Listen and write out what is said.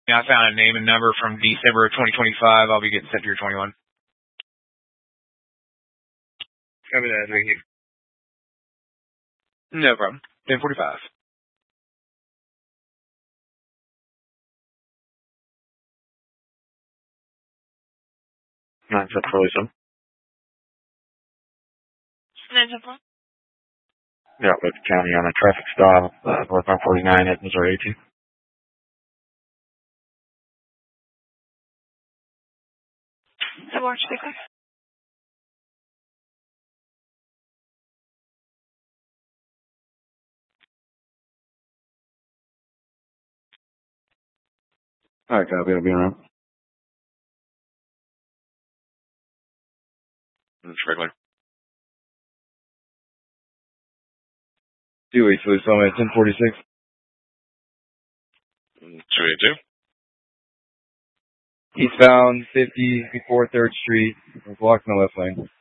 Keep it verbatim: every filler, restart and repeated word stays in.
I found a name and number from December of twenty twenty-five. I'll be getting sent to your twenty-one. Copy that, thank you. No problem. ten forty-five. nine seven four Lisa. nine seven four. Yeah, with the county on a traffic stop, uh, northbound forty-nine at Missouri eighteen. So watch speaker. Alright, copy, I'll be around. It's regular. Two weeks, Lisa, I'm at ten forty-six. two eighty-two. Eastbound fifty before third Street. We're blocking the left lane.